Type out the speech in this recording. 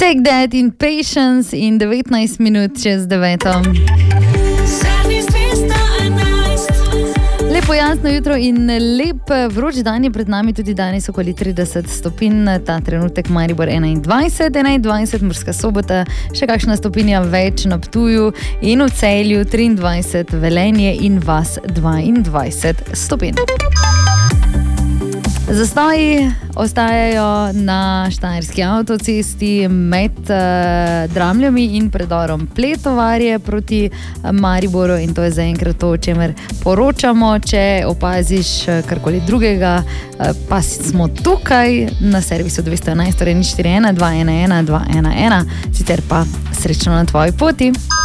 Take That in Patience in 19 minut čez 9. Lepo jasno jutro in lep vroč dan je pred nami, tudi danes okoli 30 stopinj, ta trenutek Maribor 21, Murska Sobota, še kakšna stopinja več na Ptuju in v Celju 23, Velenje in Vas 22 stopinj. Zastoji ostajajo na Štajerski avtocesti med Dramljami in predorom Pletovarje proti Mariboru in to je zaenkrat to, o čemer poročamo. Če opaziš karkoli drugega, pa smo tukaj na servisu 211, torej 041 211 211, sicer pa srečno na tvoji poti.